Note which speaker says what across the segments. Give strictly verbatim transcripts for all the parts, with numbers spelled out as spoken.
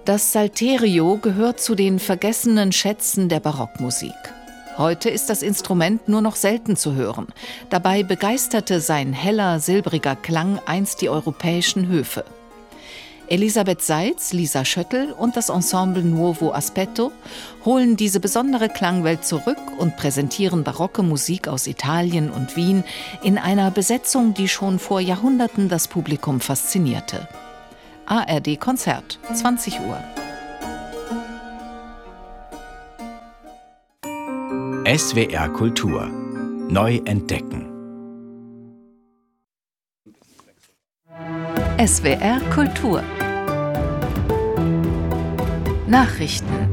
Speaker 1: Das Salterio gehört zu den vergessenen Schätzen der Barockmusik. Heute ist das Instrument nur noch selten zu hören. Dabei begeisterte sein heller, silbriger Klang einst die europäischen Höfe. Elisabeth Seitz, Lisa Schöttl und das Ensemble Nuovo Aspetto holen diese besondere Klangwelt zurück und präsentieren barocke Musik aus Italien und Wien in einer Besetzung, die schon vor Jahrhunderten das Publikum faszinierte. A R D Konzert, zwanzig Uhr.
Speaker 2: S W R Kultur. Neu entdecken.
Speaker 1: S W R Kultur. Nachrichten.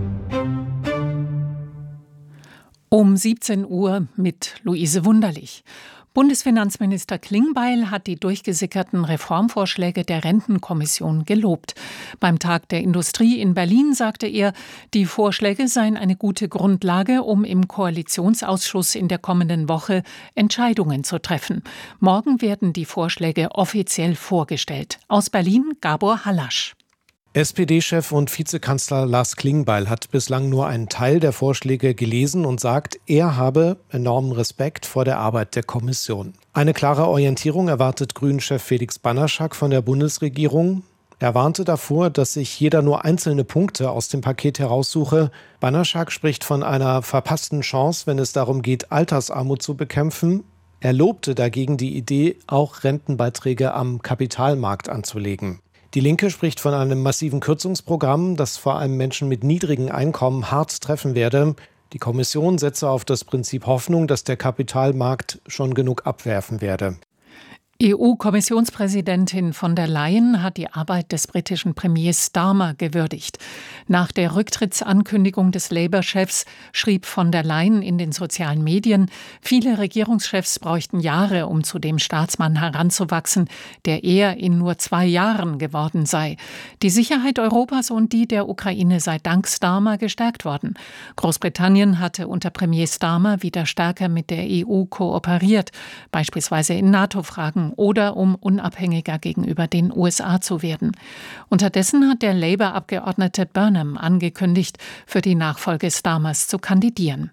Speaker 3: Um siebzehn Uhr mit Luise Wunderlich. Bundesfinanzminister Klingbeil hat die durchgesickerten Reformvorschläge der Rentenkommission gelobt. Beim Tag der Industrie in Berlin sagte er, die Vorschläge seien eine gute Grundlage, um im Koalitionsausschuss in der kommenden Woche Entscheidungen zu treffen. Morgen werden die Vorschläge offiziell vorgestellt. Aus Berlin Gabor Hallasch.
Speaker 4: S P D-Chef und Vizekanzler Lars Klingbeil hat bislang nur einen Teil der Vorschläge gelesen und sagt, er habe enormen Respekt vor der Arbeit der Kommission. Eine klare Orientierung erwartet Grünen-Chef Felix Banaschak von der Bundesregierung. Er warnte davor, dass sich jeder nur einzelne Punkte aus dem Paket heraussuche. Banaschak spricht von einer verpassten Chance, wenn es darum geht, Altersarmut zu bekämpfen. Er lobte dagegen die Idee, auch Rentenbeiträge am Kapitalmarkt anzulegen. Die Linke spricht von einem massiven Kürzungsprogramm, das vor allem Menschen mit niedrigen Einkommen hart treffen werde. Die Kommission setze auf das Prinzip Hoffnung, dass der Kapitalmarkt schon genug abwerfen werde.
Speaker 3: E U-Kommissionspräsidentin von der Leyen hat die Arbeit des britischen Premiers Starmer gewürdigt. Nach der Rücktrittsankündigung des Labour-Chefs schrieb von der Leyen in den sozialen Medien, viele Regierungschefs bräuchten Jahre, um zu dem Staatsmann heranzuwachsen, der er in nur zwei Jahren geworden sei. Die Sicherheit Europas und die der Ukraine sei dank Starmer gestärkt worden. Großbritannien hatte unter Premier Starmer wieder stärker mit der E U kooperiert, beispielsweise in NATO-Fragen oder um unabhängiger gegenüber den U S A zu werden. Unterdessen hat der Labour-Abgeordnete Burnham angekündigt, für die Nachfolge Starmers zu kandidieren.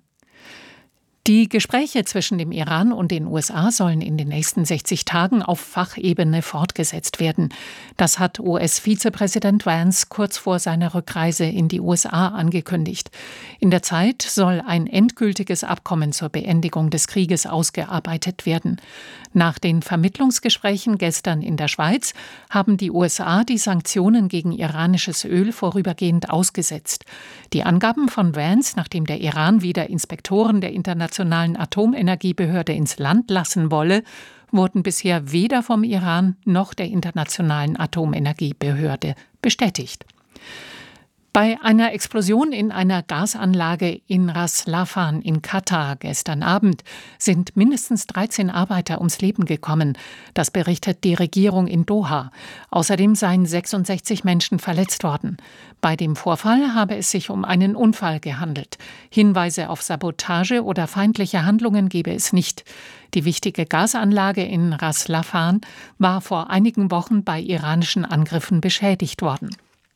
Speaker 3: Die Gespräche zwischen dem Iran und den U S A sollen in den nächsten sechzig Tagen auf Fachebene fortgesetzt werden. Das hat U S-Vizepräsident Vance kurz vor seiner Rückreise in die U S A angekündigt. In der Zeit soll ein endgültiges Abkommen zur Beendigung des Krieges ausgearbeitet werden. Nach den Vermittlungsgesprächen gestern in der Schweiz haben die U S A die Sanktionen gegen iranisches Öl vorübergehend ausgesetzt. Die Angaben von Vance, nachdem der Iran wieder Inspektoren der internationalen Internationalen Atomenergiebehörde ins Land lassen wolle, wurden bisher weder vom Iran noch der Internationalen Atomenergiebehörde bestätigt. Bei einer Explosion in einer Gasanlage in Ras Laffan in Katar gestern Abend sind mindestens dreizehn Arbeiter ums Leben gekommen. Das berichtet die Regierung in Doha. Außerdem seien sechsundsechzig Menschen verletzt worden. Bei dem Vorfall habe es sich um einen Unfall gehandelt. Hinweise auf Sabotage oder feindliche Handlungen gebe es nicht. Die wichtige Gasanlage in Ras Laffan war vor einigen Wochen bei iranischen Angriffen beschädigt worden.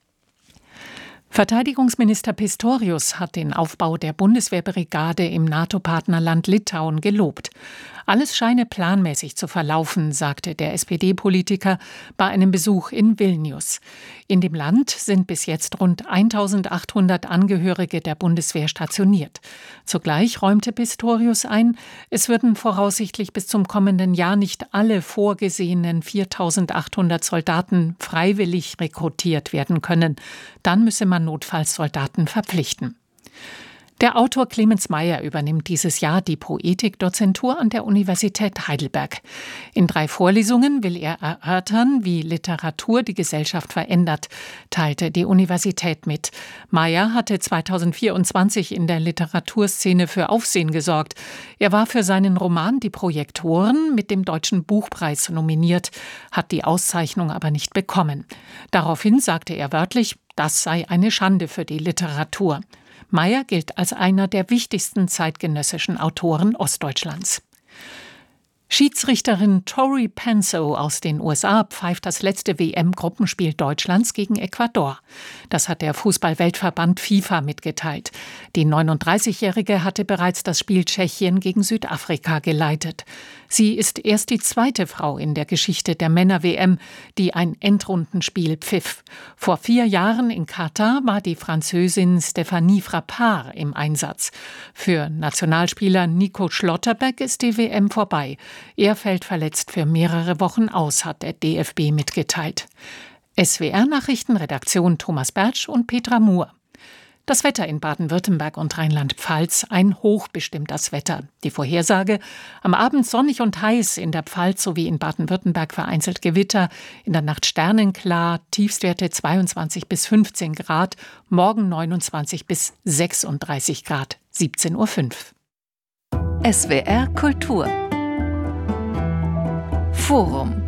Speaker 3: Verteidigungsminister Pistorius hat den Aufbau der Bundeswehrbrigade im NATO-Partnerland Litauen gelobt. Alles scheine planmäßig zu verlaufen, sagte der S P D-Politiker bei einem Besuch in Vilnius. In dem Land sind bis jetzt rund eintausendachthundert Angehörige der Bundeswehr stationiert. Zugleich räumte Pistorius ein, es würden voraussichtlich bis zum kommenden Jahr nicht alle vorgesehenen viertausendachthundert Soldaten freiwillig rekrutiert werden können. Dann müsse man notfalls Soldaten verpflichten. Der Autor Clemens Meyer übernimmt dieses Jahr die Poetikdozentur an der Universität Heidelberg. In drei Vorlesungen will er erörtern, wie Literatur die Gesellschaft verändert, teilte die Universität mit. Meyer hatte zweitausendvierundzwanzig in der Literaturszene für Aufsehen gesorgt. Er war für seinen Roman Die Projektoren mit dem Deutschen Buchpreis nominiert, hat die Auszeichnung aber nicht bekommen. Daraufhin sagte er wörtlich, das sei eine Schande für die Literatur. Meyer gilt als einer der wichtigsten zeitgenössischen Autoren Ostdeutschlands. Schiedsrichterin Tori Penso aus den U S A pfeift das letzte W M-Gruppenspiel Deutschlands gegen Ecuador. Das hat der Fußball-Weltverband FIFA mitgeteilt. Die neununddreißigjährige hatte bereits das Spiel Tschechien gegen Südafrika geleitet. Sie ist erst die zweite Frau in der Geschichte der Männer-W M, die ein Endrundenspiel pfiff. Vor vier Jahren in Katar war die Französin Stéphanie Frappart im Einsatz. Für Nationalspieler Nico Schlotterbeck ist die W M vorbei. Er fällt verletzt für mehrere Wochen aus, hat der D F B mitgeteilt. S W R-Nachrichtenredaktion Thomas Bertsch und Petra Muhr. Das Wetter in Baden-Württemberg und Rheinland-Pfalz, ein hochbestimmtes Wetter. Die Vorhersage: am Abend sonnig und heiß, in der Pfalz sowie in Baden-Württemberg vereinzelt Gewitter, in der Nacht sternenklar, Tiefstwerte zweiundzwanzig bis fünfzehn Grad, morgen neunundzwanzig bis sechsunddreißig Grad, siebzehn Uhr fünf.
Speaker 1: S W R Kultur Forum.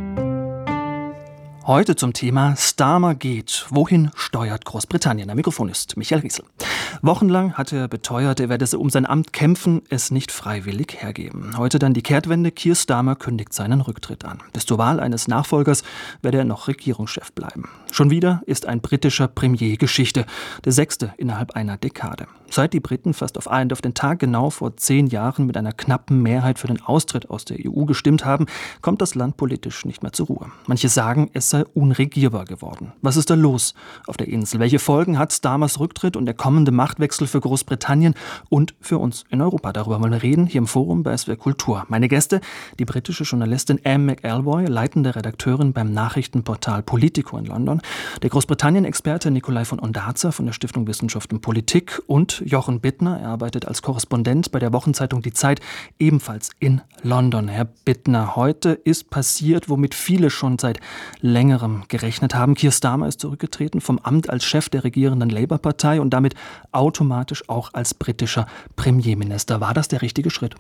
Speaker 5: Heute zum Thema Starmer geht. Wohin steuert Großbritannien? Am Mikrofon ist Michael Riesel. Wochenlang hat er beteuert, er werde um sein Amt kämpfen, es nicht freiwillig hergeben. Heute dann die Kehrtwende. Keir Starmer kündigt seinen Rücktritt an. Bis zur Wahl eines Nachfolgers werde er noch Regierungschef bleiben. Schon wieder ist ein britischer Premier Geschichte. Der sechste innerhalb einer Dekade. Seit die Briten fast auf einen auf den Tag genau vor zehn Jahren mit einer knappen Mehrheit für den Austritt aus der E U gestimmt haben, kommt das Land politisch nicht mehr zur Ruhe. Manche sagen, es sei unregierbar geworden. Was ist da los auf der Insel? Welche Folgen hat Starmers Rücktritt und der kommende Machtwechsel für Großbritannien und für uns in Europa? Darüber wollen wir reden hier im Forum bei S W R Kultur. Meine Gäste, die britische Journalistin Anne McElvoy, leitende Redakteurin beim Nachrichtenportal Politico in London, der Großbritannien-Experte Nikolai von Ondarza von der Stiftung Wissenschaft und Politik und Jochen Bittner, er arbeitet als Korrespondent bei der Wochenzeitung Die Zeit, ebenfalls in London. Herr Bittner, heute ist passiert, womit viele schon seit längerem gerechnet haben. Keir Starmer ist zurückgetreten vom Amt als Chef der regierenden Labour-Partei und damit automatisch auch als britischer Premierminister. War das der richtige Schritt?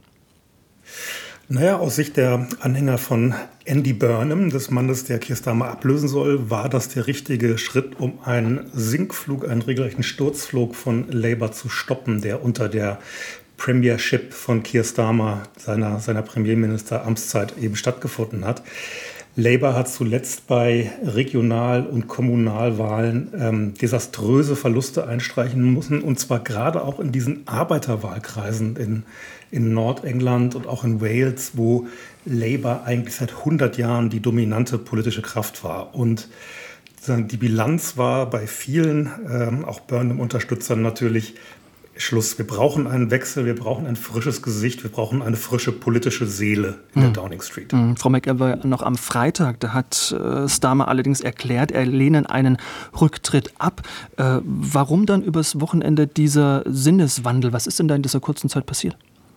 Speaker 6: Naja, aus Sicht der Anhänger von Andy Burnham, des Mannes, der Keir Starmer ablösen soll, war das der richtige Schritt, um einen Sinkflug, einen regelrechten Sturzflug von Labour zu stoppen, der unter der Premiership von Keir Starmer, seiner, seiner Premierminister-Amtszeit eben stattgefunden hat. Labour hat zuletzt bei Regional- und Kommunalwahlen ähm, desaströse Verluste einstreichen müssen, und zwar gerade auch in diesen Arbeiterwahlkreisen in, in Nordengland und auch in Wales, wo Labour eigentlich seit hundert Jahren die dominante politische Kraft war. Und die Bilanz war bei vielen, ähm, auch Burnham-Unterstützern natürlich, Schluss. Wir brauchen einen Wechsel, wir brauchen ein frisches Gesicht, wir brauchen eine frische politische Seele in der Downing Street.
Speaker 5: Mhm. Frau McElvoy, noch am Freitag, da hat äh, Starmer allerdings erklärt, er lehne einen Rücktritt ab. Äh, warum dann übers Wochenende dieser Sinneswandel? Was ist denn da in dieser kurzen Zeit passiert?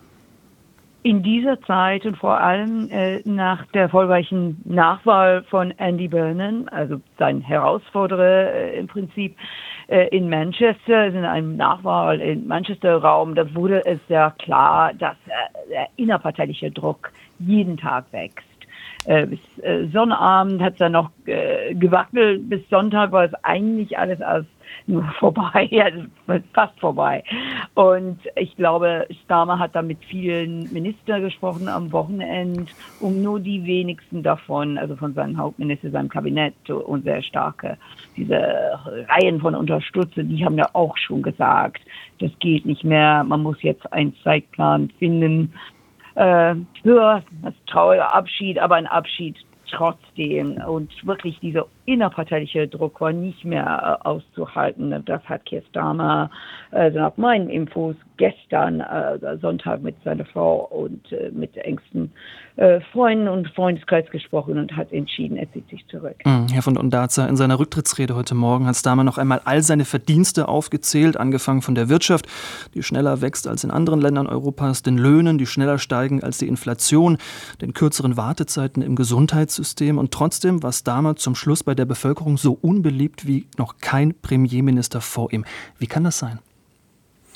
Speaker 7: In dieser Zeit und vor allem äh, nach der erfolgreichen Nachwahl von Andy Burnham, also sein Herausforderer äh, im Prinzip, in Manchester, in einem Nachwahl im Manchester-Raum, da wurde es sehr klar, dass äh, der innerparteiliche Druck jeden Tag wächst. Äh, bis äh, Sonnabend hat es dann noch äh, gewackelt, bis Sonntag war es eigentlich alles als nur vorbei, also fast vorbei. Und ich glaube, Starmer hat da mit vielen Ministern gesprochen am Wochenende, um nur die wenigsten davon, also von seinem Hauptminister, seinem Kabinett und sehr starke, diese Reihen von Unterstützern, die haben ja auch schon gesagt, das geht nicht mehr, man muss jetzt einen Zeitplan finden äh, für das traurige Abschied, aber ein Abschied trotzdem. Und wirklich dieser innerparteiliche Druck war nicht mehr äh, auszuhalten. Das hat Keir Starmer, äh, nach meinen Infos, gestern äh, Sonntag mit seiner Frau und äh, mit engsten äh, Freunden und Freundeskreis gesprochen und hat entschieden, er zieht sich zurück.
Speaker 5: Mhm. Herr von Ondarza, in seiner Rücktrittsrede heute Morgen hat Starmer noch einmal all seine Verdienste aufgezählt, angefangen von der Wirtschaft, die schneller wächst als in anderen Ländern Europas, den Löhnen, die schneller steigen als die Inflation, den kürzeren Wartezeiten im Gesundheitssystem. Und trotzdem war Starmer zum Schluss bei der Bevölkerung so unbeliebt wie noch kein Premierminister vor ihm. Wie kann das sein?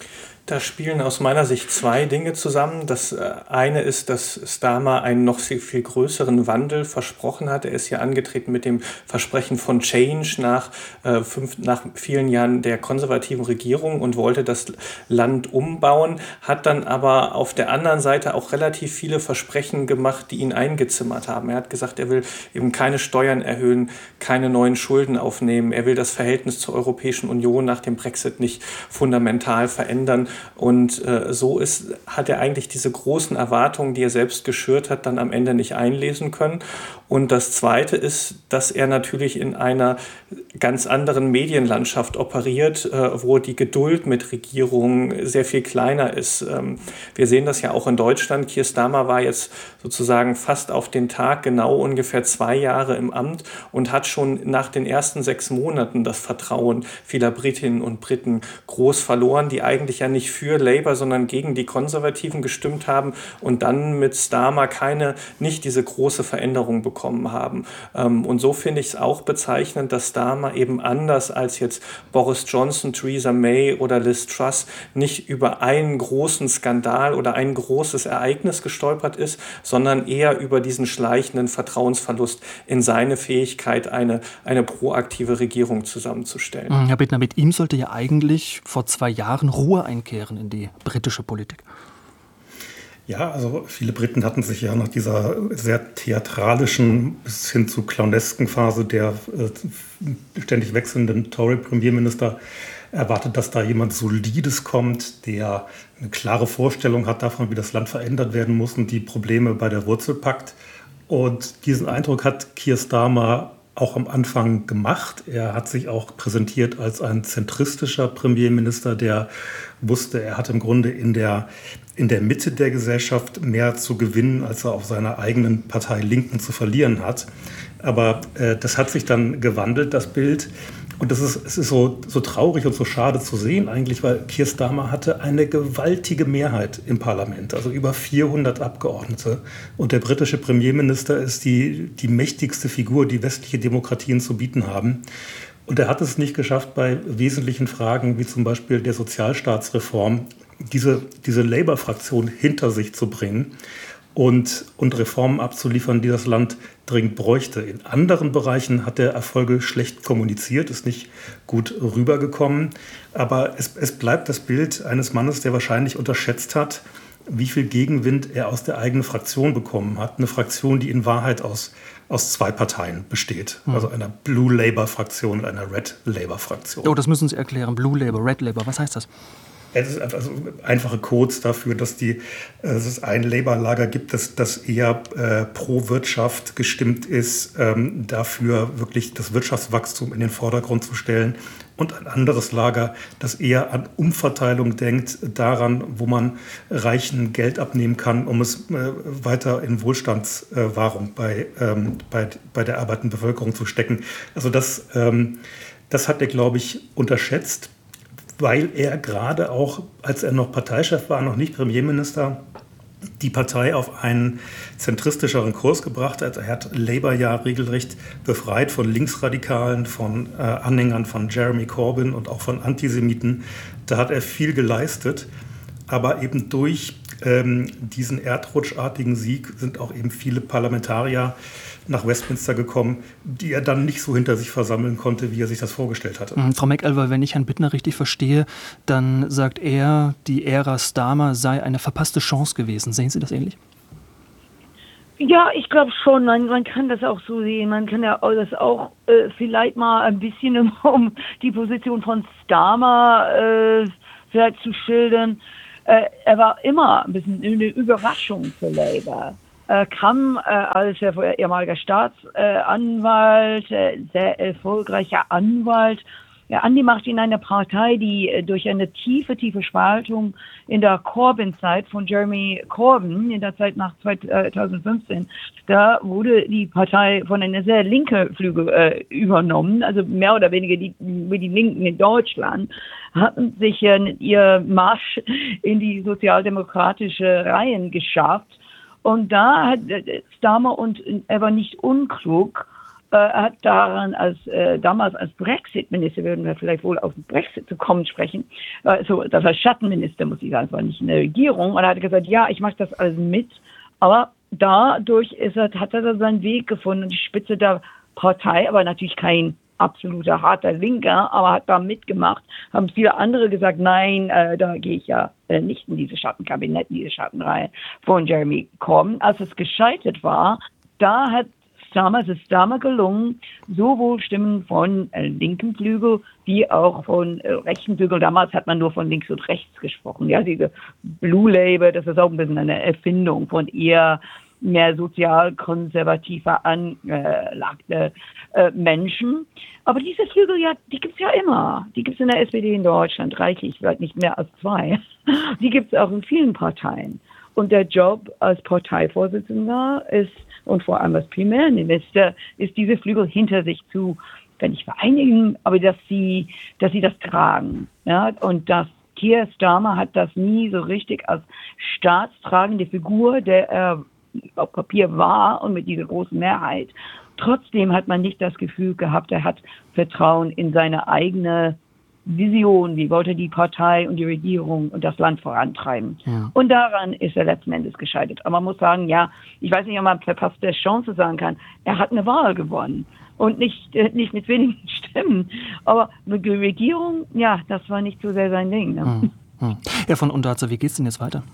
Speaker 8: Da spielen aus meiner Sicht zwei Dinge zusammen. Das eine ist, dass Starmer einen noch viel, viel größeren Wandel versprochen hat. Er ist ja angetreten mit dem Versprechen von Change nach, äh, fünf, nach vielen Jahren der konservativen Regierung und wollte das Land umbauen, hat dann aber auf der anderen Seite auch relativ viele Versprechen gemacht, die ihn eingezimmert haben. Er hat gesagt, er will eben keine Steuern erhöhen, keine neuen Schulden aufnehmen. Er will das Verhältnis zur Europäischen Union nach dem Brexit nicht fundamental verändern. Und äh, so ist, hat er eigentlich diese großen Erwartungen, die er selbst geschürt hat, dann am Ende nicht einlesen können. Und das Zweite ist, dass er natürlich in einer ganz anderen Medienlandschaft operiert, äh, wo die Geduld mit Regierungen sehr viel kleiner ist. Ähm, wir sehen das ja auch in Deutschland. Keir Starmer war jetzt sozusagen fast auf den Tag genau ungefähr zwei Jahre im Amt und hat schon nach den ersten sechs Monaten das Vertrauen vieler Britinnen und Briten groß verloren, die eigentlich ja nicht für Labour, sondern gegen die Konservativen gestimmt haben und dann mit Starmer keine, nicht diese große Veränderung bekommen haben. Und so finde ich es auch bezeichnend, dass Starmer eben anders als jetzt Boris Johnson, Theresa May oder Liz Truss nicht über einen großen Skandal oder ein großes Ereignis gestolpert ist, sondern eher über diesen schleichenden Vertrauensverlust in seine Fähigkeit, eine, eine proaktive Regierung zusammenzustellen.
Speaker 5: Herr Bittner, mit ihm sollte ja eigentlich vor zwei Jahren Ruhe einkehren in die britische Politik.
Speaker 6: Ja, also viele Briten hatten sich ja nach dieser sehr theatralischen bis hin zu clownesken Phase der äh, ständig wechselnden Tory-Premierminister erwartet, dass da jemand Solides kommt, der eine klare Vorstellung hat davon, wie das Land verändert werden muss und die Probleme bei der Wurzel packt. Und diesen Eindruck hat Keir Starmer auch am Anfang gemacht. Er hat sich auch präsentiert als ein zentristischer Premierminister, der wusste, er hat im Grunde in der, in der Mitte der Gesellschaft mehr zu gewinnen, als er auf seiner eigenen Partei Linken zu verlieren hat. Aber äh, das hat sich dann gewandelt, das Bild. Und das ist, es ist so, so traurig und so schade zu sehen eigentlich, weil Keir Starmer hatte eine gewaltige Mehrheit im Parlament, also über vierhundert Abgeordnete. Und der britische Premierminister ist die, die mächtigste Figur, die westliche Demokratien zu bieten haben. Und er hat es nicht geschafft, bei wesentlichen Fragen wie zum Beispiel der Sozialstaatsreform diese, diese Labour-Fraktion hinter sich zu bringen und, und Reformen abzuliefern, die das Land dringend bräuchte. In anderen Bereichen hat er Erfolge schlecht kommuniziert, ist nicht gut rübergekommen. Aber es, es bleibt das Bild eines Mannes, der wahrscheinlich unterschätzt hat, wie viel Gegenwind er aus der eigenen Fraktion bekommen hat. Eine Fraktion, die in Wahrheit aus, aus zwei Parteien besteht. Mhm. Also einer Blue Labour-Fraktion und einer Red Labour-Fraktion.
Speaker 5: Oh, das müssen Sie erklären. Blue Labour, Red Labour, was heißt das?
Speaker 6: Es ist also einfache Codes dafür, dass, die, dass es ein Labour-Lager gibt, das, das eher äh, pro Wirtschaft gestimmt ist, ähm, dafür wirklich das Wirtschaftswachstum in den Vordergrund zu stellen. Und ein anderes Lager, das eher an Umverteilung denkt, daran, wo man Reichen Geld abnehmen kann, um es äh, weiter in Wohlstandswahrung bei, ähm, bei, bei der arbeitenden Bevölkerung zu stecken. Also das, ähm, das hat er, glaube ich, unterschätzt, weil er gerade auch, als er noch Parteichef war, noch nicht Premierminister, die Partei auf einen zentristischeren Kurs gebracht hat. Er hat Labour ja regelrecht befreit von Linksradikalen, von äh, Anhängern von Jeremy Corbyn und auch von Antisemiten. Da hat er viel geleistet, aber eben durch ähm, diesen erdrutschartigen Sieg sind auch eben viele Parlamentarier nach Westminster gekommen, die er dann nicht so hinter sich versammeln konnte, wie er sich das vorgestellt hatte.
Speaker 5: Frau McElver, wenn ich Herrn Bittner richtig verstehe, dann sagt er, die Ära Starmer sei eine verpasste Chance gewesen. Sehen Sie das ähnlich?
Speaker 7: Ja, ich glaube schon, man, man kann das auch so sehen. Man kann ja das auch äh, vielleicht mal ein bisschen um, um die Position von Starmer äh, vielleicht zu schildern. Äh, er war immer ein bisschen eine Überraschung für Labour. Er kam äh, als ehemaliger Staatsanwalt, äh, sehr erfolgreicher Anwalt, ja, an die Macht in einer Partei, die äh, durch eine tiefe, tiefe Spaltung in der Corbyn-Zeit von Jeremy Corbyn, in der Zeit nach zweitausendfünfzehn, da wurde die Partei von einer sehr linken Flügel äh, übernommen, also mehr oder weniger die, wie die Linken in Deutschland, hatten sich äh, ihr Marsch in die sozialdemokratische Reihen geschafft. Und da hat Starmer, und er war nicht unklug, äh, hat daran als äh, damals als Brexit-Minister, würden wir vielleicht wohl auf den Brexit zu kommen sprechen, äh, so, das als Schattenminister, muss ich sagen, es war nicht in der Regierung, und er hat gesagt, ja, ich mache das alles mit, aber dadurch ist er, hat er seinen Weg gefunden, die Spitze der Partei, aber natürlich kein absoluter harter Linker, aber hat da mitgemacht, haben viele andere gesagt, nein, äh, da gehe ich ja äh, nicht in diese Schattenkabinett, in diese Schattenreihe von Jeremy Corbyn. Als es gescheitert war, da hat Starmer, es ist Starmer gelungen, sowohl Stimmen von äh, linken Flügel wie auch von äh, rechten Flügel. Damals hat man nur von links und rechts gesprochen. Ja, diese Blue Labour, das ist auch ein bisschen eine Erfindung von eher mehr sozial-konservativer anlagte äh, Menschen. Aber diese Flügel, ja, die gibt's ja immer. Die gibt's in der S P D in Deutschland reichlich, vielleicht nicht mehr als zwei. Die gibt's auch in vielen Parteien. Und der Job als Parteivorsitzender ist, und vor allem als Premierminister, ist diese Flügel hinter sich zu, wenn nicht vereinigen, aber dass sie, dass sie das tragen. Ja, und das Keir Starmer hat das nie so richtig als staatstragende Figur, der er auf Papier war und mit dieser großen Mehrheit. Trotzdem hat man nicht das Gefühl gehabt, er hat Vertrauen in seine eigene Vision, wie wollte die Partei und die Regierung und das Land vorantreiben. Ja. Und daran ist er letzten Endes gescheitert. Aber man muss sagen, ja, ich weiß nicht, ob man verpasste Chance sagen kann, er hat eine Wahl gewonnen. Und nicht, nicht mit wenigen Stimmen. Aber mit der Regierung, ja, das war nicht so sehr sein Ding. Ne?
Speaker 5: Hm. Hm. Herr von Ondarza, wie geht's denn jetzt weiter?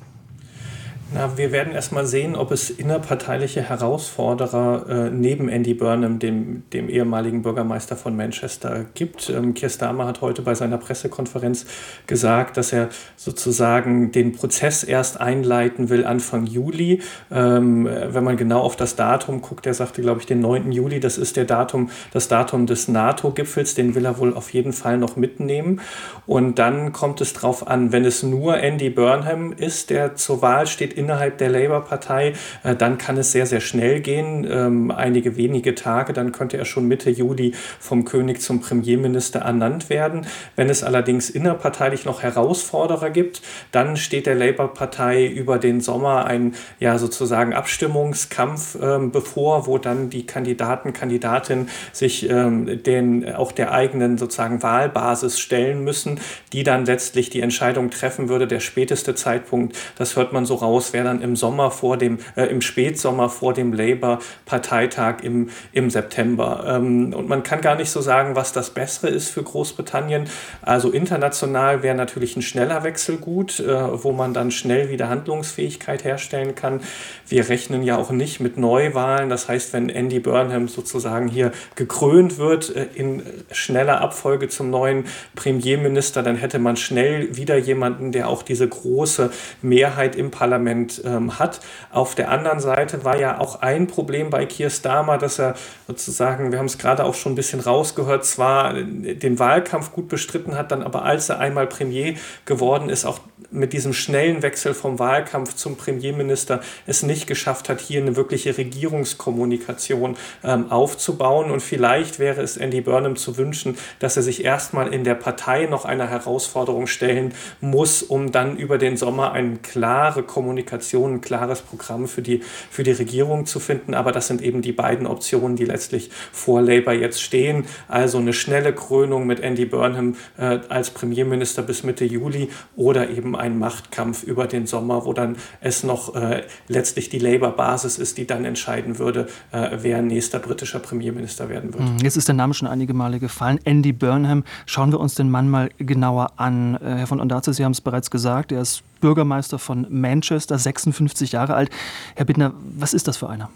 Speaker 8: Na, wir werden erst mal sehen, ob es innerparteiliche Herausforderer äh, neben Andy Burnham, dem, dem ehemaligen Bürgermeister von Manchester, gibt. Ähm, Keir Starmer hat heute bei seiner Pressekonferenz gesagt, dass er sozusagen den Prozess erst einleiten will Anfang Juli. Ähm, wenn man genau auf das Datum guckt, er sagte, glaube ich, den neunten Juli, das ist der Datum, das Datum des NATO-Gipfels, den will er wohl auf jeden Fall noch mitnehmen. Und dann kommt es drauf an, wenn es nur Andy Burnham ist, der zur Wahl steht, innerhalb der Labour-Partei, äh, dann kann es sehr, sehr schnell gehen, ähm, einige wenige Tage, dann könnte er schon Mitte Juli vom König zum Premierminister ernannt werden. Wenn es allerdings innerparteilich noch Herausforderer gibt, dann steht der Labour-Partei über den Sommer ein ja sozusagen Abstimmungskampf ähm, bevor, wo dann die Kandidaten, Kandidatinnen sich ähm, den, auch der eigenen sozusagen Wahlbasis stellen müssen, die dann letztlich die Entscheidung treffen würde. Der späteste Zeitpunkt, das hört man so raus, wäre dann im Sommer vor dem, äh, im Spätsommer vor dem Labour-Parteitag im, im September. Ähm, und man kann gar nicht so sagen, was das Bessere ist für Großbritannien. Also international wäre natürlich ein schneller Wechsel gut, äh, wo man dann schnell wieder Handlungsfähigkeit herstellen kann. Wir rechnen ja auch nicht mit Neuwahlen. Das heißt, wenn Andy Burnham sozusagen hier gekrönt wird äh, in schneller Abfolge zum neuen Premierminister, dann hätte man schnell wieder jemanden, der auch diese große Mehrheit im Parlament ähm, hat. Auf der anderen Seite war ja auch ein Problem bei Keir Starmer, dass er sozusagen, wir haben es gerade auch schon ein bisschen rausgehört, zwar den Wahlkampf gut bestritten hat, dann aber als er einmal Premier geworden ist, auch mit diesem schnellen Wechsel vom Wahlkampf zum Premierminister es nicht geschafft hat, hier eine wirkliche Regierungskommunikation ähm, aufzubauen. Und vielleicht wäre es Andy Burnham zu wünschen, dass er sich erstmal in der Partei noch einer Herausforderung stellen muss, um dann über den Sommer eine klare Kommunikation, ein klares Programm für die, für die Regierung zu finden. Aber das sind eben die beiden Optionen, die letztlich vor Labour jetzt stehen. Also eine schnelle Krönung mit Andy Burnham äh, als Premierminister bis Mitte Juli oder eben ein Machtkampf über den Sommer, wo dann es noch äh, letztlich die Labour-Basis ist, die dann entscheiden würde, äh, wer nächster britischer Premierminister werden wird.
Speaker 5: Jetzt ist der Name schon einige Male gefallen. Andy Burnham. Schauen wir uns den Mann mal genauer an. Äh, Herr von Ondarza, Sie haben es bereits gesagt, er ist Bürgermeister von Manchester, sechsundfünfzig Jahre alt. Herr Bittner, was ist das für einer?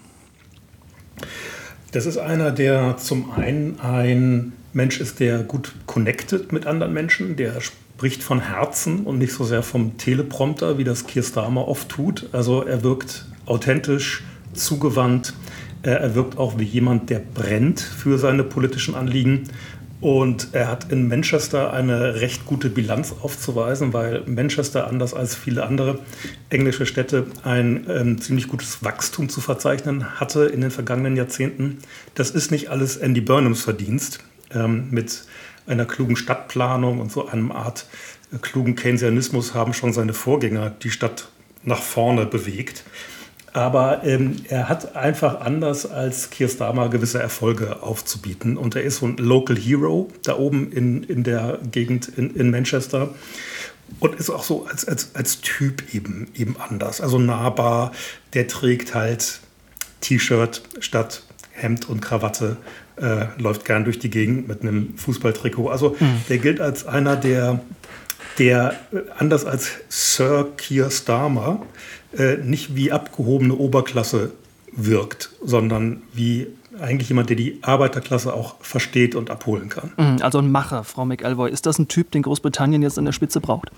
Speaker 6: Das ist einer, der zum einen ein Mensch ist, der gut connected mit anderen Menschen, der spricht von Herzen und nicht so sehr vom Teleprompter, wie das Keir Starmer oft tut. Also er wirkt authentisch, zugewandt, er wirkt auch wie jemand, der brennt für seine politischen Anliegen. Und er hat in Manchester eine recht gute Bilanz aufzuweisen, weil Manchester, anders als viele andere englische Städte, ein ähm, ziemlich gutes Wachstum zu verzeichnen hatte in den vergangenen Jahrzehnten. Das ist nicht alles Andy Burnhams Verdienst. Ähm, mit einer klugen Stadtplanung und so einer Art äh, klugen Keynesianismus haben schon seine Vorgänger die Stadt nach vorne bewegt. Aber ähm, er hat einfach anders als Keir Starmer gewisse Erfolge aufzubieten. Und er ist so ein Local Hero da oben in, in der Gegend in, in Manchester. Und ist auch so als, als, als Typ eben, eben anders. Also nahbar, der trägt halt T-Shirt statt Hemd und Krawatte, äh, läuft gern durch die Gegend mit einem Fußballtrikot. Also mhm. der gilt als einer, der, der anders als Sir Keir Starmer äh, nicht wie abgehobene Oberklasse wirkt, sondern wie eigentlich jemand, der die Arbeiterklasse auch versteht und abholen kann.
Speaker 5: Also ein Macher, Frau McElvoy. Ist das ein Typ, den Großbritannien jetzt an der Spitze braucht?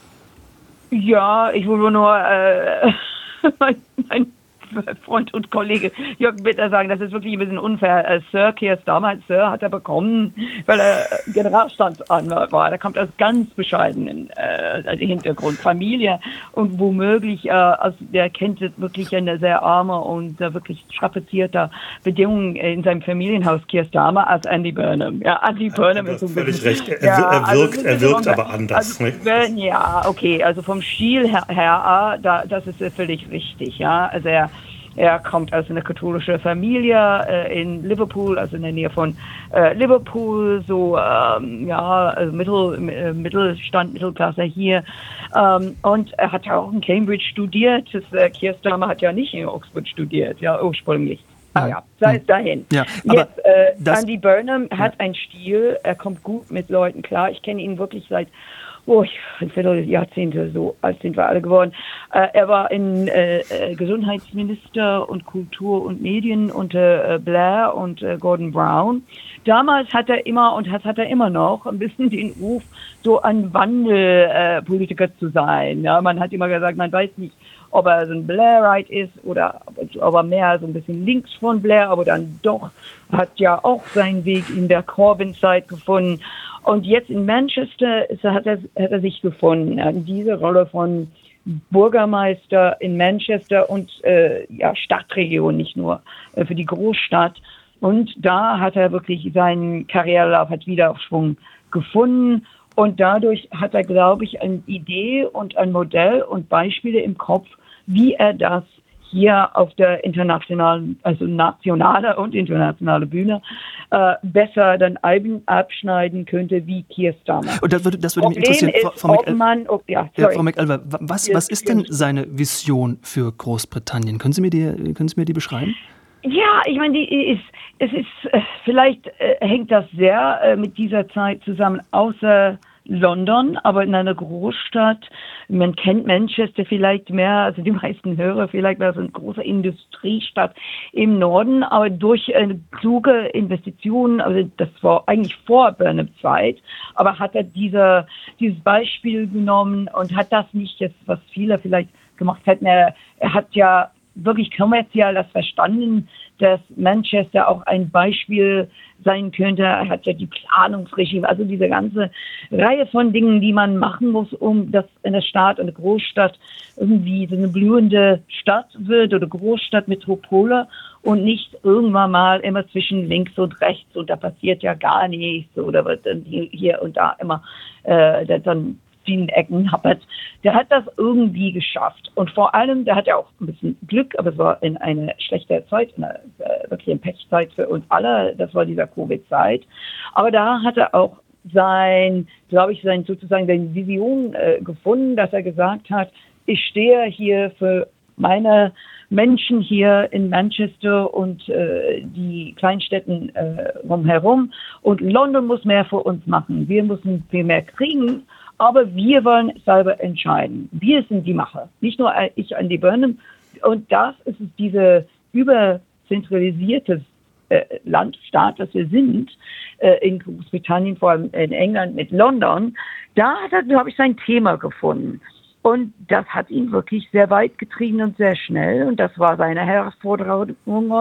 Speaker 7: Ja, ich will nur äh, mein, mein Freund und Kollege Jörg Bitter sagen, das ist wirklich ein bisschen unfair. Äh, Sir Keir Starmer, Sir hat er bekommen, weil er Generalstaatsanwalt war. Der kommt aus ganz bescheidenen äh, Hintergrund, Familie und womöglich, äh, also der kennt wirklich eine sehr arme und äh, wirklich strapazierter Bedingungen in seinem Familienhaus, Keir Starmer, als Andy Burnham. Ja, Andy Burnham
Speaker 6: ja,
Speaker 7: ist so ein
Speaker 6: völlig
Speaker 7: bisschen,
Speaker 6: recht. Er, ja, er wirkt, also, er wirkt aber anders.
Speaker 7: Also, ne? Ja, okay, also vom Stil her, her da, das ist völlig richtig. Ja, also er Er kommt aus einer katholischen Familie äh, in Liverpool, also in der Nähe von äh, Liverpool, so ähm, ja, also Mittel, äh, Mittelstand, Mittelklasse hier. Ähm, und er hat ja auch in Cambridge studiert. Das, äh, Keir Starmer hat ja nicht in Oxford studiert, ja, ursprünglich. Ah ja, sei es dahin.
Speaker 5: Ja, aber
Speaker 7: Jetzt, äh, Andy Burnham hat ja. einen Stil, er kommt gut mit Leuten klar. Ich kenne ihn wirklich seit Oh, ein Vierteljahrzehnte, so alt sind wir alle geworden. Äh, er war in äh, Gesundheitsminister und Kultur und Medien unter äh, Blair und äh, Gordon Brown. Damals hat er immer und hat, hat er immer noch ein bisschen den Ruf, so ein Wandelpolitiker äh, zu sein. Ja, man hat immer gesagt, man weiß nicht, ob er so ein Blairite ist oder ob er mehr so ein bisschen links von Blair, aber dann doch hat ja auch seinen Weg in der Corbyn-Zeit gefunden. Und jetzt in Manchester ist, hat, er, hat er sich gefunden. Er hat diese Rolle von Bürgermeister in Manchester und äh, ja, Stadtregion, nicht nur äh, für die Großstadt. Und da hat er wirklich seinen Karrierelauf, hat Wiederaufschwung gefunden. Und dadurch hat er, glaube ich, eine Idee und ein Modell und Beispiele im Kopf, wie er das hier auf der internationalen, also nationale und internationale Bühne äh, besser dann abschneiden könnte wie Keir Starmer.
Speaker 5: Und das würde, das würde mich interessieren, Frau, Frau McElvoy. Oh, ja, ja, Frau McElvoy, was, was ist denn seine Vision für Großbritannien? Können Sie mir die, können Sie mir die beschreiben?
Speaker 7: Ja, ich meine, die ist, es ist, äh, vielleicht äh, hängt das sehr äh, mit dieser Zeit zusammen, außer London, aber in einer Großstadt. Man kennt Manchester vielleicht mehr, also die meisten Hörer vielleicht, weil es eine große Industriestadt im Norden, aber durch eine kluge Investition, also das war eigentlich vor Burnhams Zeit, aber hat er diese, dieses Beispiel genommen und hat das nicht jetzt, was viele vielleicht gemacht hätten. Er, er hat ja wirklich kommerziell das verstanden, dass Manchester auch ein Beispiel sein könnte. Er hat ja die Planungsregime, also diese ganze Reihe von Dingen, die man machen muss, um dass eine Stadt, eine Großstadt irgendwie so eine blühende Stadt wird oder Großstadt, Metropole und nicht irgendwann mal immer zwischen links und rechts und da passiert ja gar nichts oder wird dann hier und da immer äh, dann vielen Ecken happert. Der hat das irgendwie geschafft. Und vor allem, der hat ja auch ein bisschen Glück, aber es war in einer schlechten Zeit, in einer äh, wirklich eine Pechzeit für uns alle. Das war dieser Covid-Zeit. Aber da hat er auch sein, glaube ich, sein sozusagen seine Vision äh, gefunden, dass er gesagt hat, ich stehe hier für meine Menschen hier in Manchester und äh, die Kleinstädten äh, rumherum. Und London muss mehr für uns machen. Wir müssen viel mehr kriegen. Aber wir wollen selber entscheiden. Wir sind die Macher. Nicht nur ich, Andy Burnham. Und das ist diese überzentralisierte äh, Land, Staat, das wir sind, äh, in Großbritannien, vor allem in England mit London. Da hat er, glaube ich, sein Thema gefunden. Und das hat ihn wirklich sehr weit getrieben und sehr schnell. Und das war seine Herausforderung